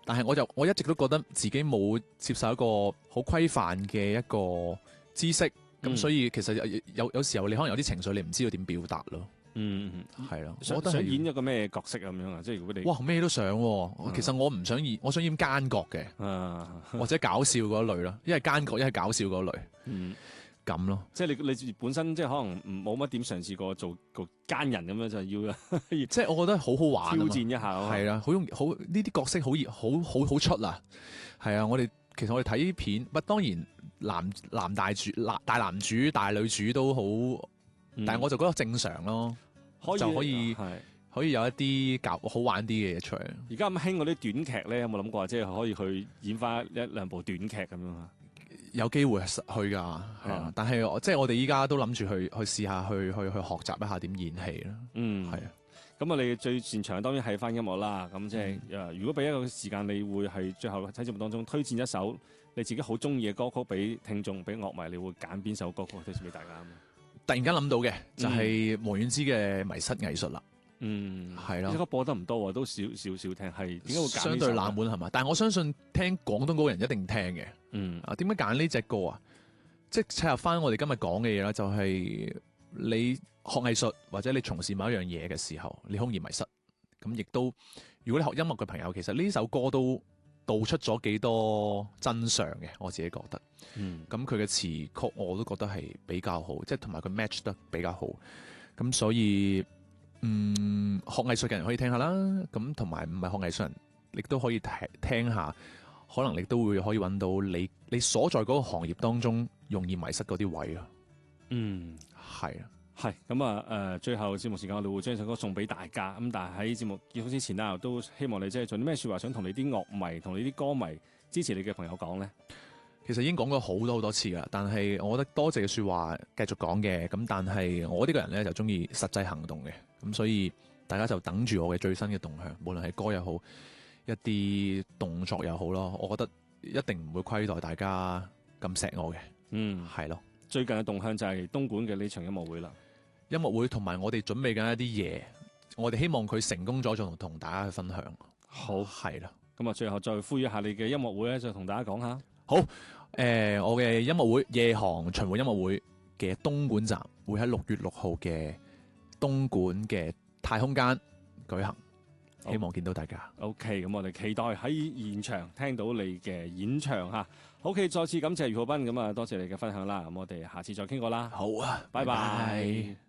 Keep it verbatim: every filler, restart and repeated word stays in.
但係我就我一直都覺得自己冇接受一個好規範嘅一個知識，咁、嗯、所以其實有有有時候你可能有啲情緒你唔知道點表達咯。嗯，係咯， 想我覺得想演一個咩角色咁樣啊？即係如果你哇咩都想、啊，嗯、其實我唔想演，我想演奸角嘅， 啊、 或者搞笑嗰類咯，一係奸角，一係搞笑嗰類。嗯。咁咯， 即係你你本身即係可能冇乜點嘗試過做個奸人咁樣，就要即係我覺得好好玩啊， 挑戰一下， 係啊，好容易好呢啲角色好熱，好好好出啊，係啊，我哋其實我哋睇片，不當然男男大主男大男主大女主都好，嗯、但係我就覺得正常咯，可以就可以可以有一啲搞好玩啲嘅嘢出嚟。 而家咁興嗰啲短劇咧，有冇諗過即係可以去演翻一兩部短劇咁樣啊？ 有機會去㗎，係啊，嗯、但係即係我哋依家都諗住去去試下去去去學習一下點演戲啦。嗯，係啊。 咁啊，你最擅長當然係翻音樂啦。咁即係誒，如果俾一個時間，你會係最後喺節目當中推薦一首你自己好中意嘅歌曲俾聽眾、俾樂迷，你會揀邊首歌曲推薦俾大家？ 突然間諗到嘅就係王菀之嘅《迷失藝術》啦。嗯，係咯。 呢歌播得唔多，都少少少聽。係點解會揀？ 相對冷門係嘛？但係我相信聽廣東嗰個人一定聽嘅。嗯，啊，點解揀呢隻歌啊？即係切入翻我哋今日講嘅嘢啦，就係、是、你學藝術或者你從事某一樣嘢嘅時候，你好易迷失。咁亦都，如果你學音樂嘅朋友，其實呢首歌都道出咗幾多真相嘅，我自己覺得。嗯，咁佢嘅詞曲我都覺得係比較好，即係同埋佢 match 得比較好。咁所以。嗯，學藝術嘅人可以聽下啦，咁同埋唔係學藝術人，亦都可以聽聽下，可能你都會可以揾到你你所在嗰個行業當中容易迷失嗰啲位啊。嗯，係啊， 係咁啊，誒，最後節目時間我哋會將首歌送俾大家，咁但係喺節目結束之前啦，都希望你即係做啲咩說話，想同你啲樂迷、同你啲歌迷支持你嘅朋友講咧。 其實已經講過好多好多次噶啦，但係我覺得多謝嘅說話繼續講嘅，咁但係我呢個人咧就中意實際行動嘅，咁所以大家就等住我嘅最新嘅動向，無論係歌又好，一啲動作又好咯，我覺得一定唔會虧待大家咁錫我嘅。嗯，係咯。 最近嘅動向就係東莞嘅呢場音樂會啦， 音樂會同埋我哋準備緊一啲嘢，我哋希望佢成功咗，就同同大家去分享。好，係啦。 咁啊，最後再呼籲一下你嘅音樂會咧，就同大家講下。 好，誒、呃，我嘅音樂會夜航巡迴音樂會嘅東莞站會喺六月六號嘅東莞嘅太空間舉行，希望見到大家。 OK，咁我哋期待喺現場聽到你嘅演唱吓。OK，再次感謝俞浩斌，咁啊多謝你嘅分享啦，咁我哋下次再傾過啦。 好啊， 拜拜。 拜拜。